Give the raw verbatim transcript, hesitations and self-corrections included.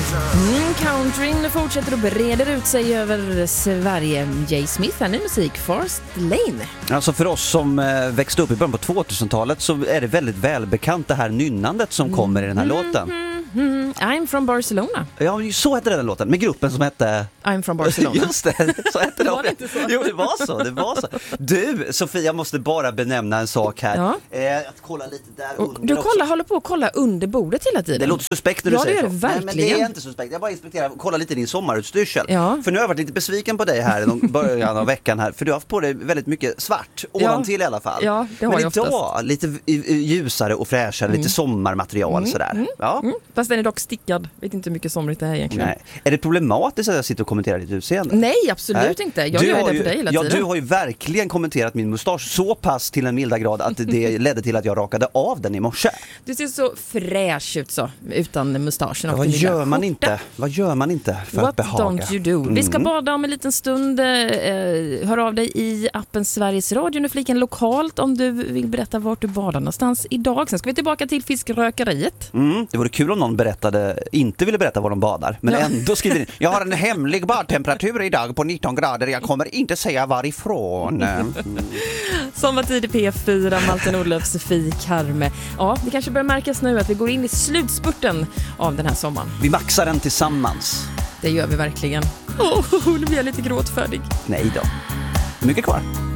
Mm, countryn fortsätter och breder ut sig över Sverige. Jay Smith, han är musik, Forest Lane. Alltså för oss som eh, växte upp i början på tvåtusentalet så är det väldigt välbekant det här nynnandet som kommer i den här mm, låten. Mm, mm, I'm from Barcelona. Ja, så hette den låten, med gruppen som hette... I'm from Barcelona. Just det, så hette det. Var det inte så? Jo, det var så, det var så. Du, Sofia, jag måste bara benämna en sak här. Ja. Eh, att kolla lite där Och under du också. kollar, håller på att kolla under bordet hela tiden. Det låter suspekt när du ja, säger det så. det verkligen. Nej, men det är inte suspekt. Jag bara inspekterar, kolla lite din sommarutstyrsel. Ja. För nu har jag varit lite besviken på dig här i början av veckan här. För du har haft på dig väldigt mycket svart, ovantill i alla fall. Ja, det har men jag idag oftast. lite ljusare och fräschare, mm. lite sommarmaterial mm. sådär. Mm. Ja. Mm. Fast den är dock stickad. Vet inte hur mycket somrigt det är egentligen. Nej. Är det problematiskt att jag sitter och kommenterar ditt utseende? Nej, absolut Nej. inte. Jag du gör det ju, på dig hela ja, tiden. Du har ju verkligen kommenterat min mustasch så pass till en milda grad att det ledde till att jag rakade av den i morse. Du ser så fräsch ut så, utan mustaschen. Ja, vad gör man inte? Vad gör man inte för What att behaga? don't you do? Mm. Vi ska bada om en liten stund. Eh, hör av dig i appen Sveriges Radio nu fliken lokalt om du vill berätta vart du badar någonstans idag. Sen ska vi tillbaka till fiskrökeriet. Mm, det vore kul om någon berättade, inte ville berätta var de badar. Men ja. ändå skriver in, jag har en hemlig badtemperatur idag på nitton grader. Jag kommer inte säga varifrån. Mm. Sommartid i P fyra, Malte Nordlöf, Sofie Karme. Ja, det kanske börjar märkas nu att vi går in i slutspurten av den här sommaren. Vi maxar den tillsammans. Det gör vi verkligen. Åh, oh, nu blir jag lite gråtfärdig. Nej då. Mycket kvar.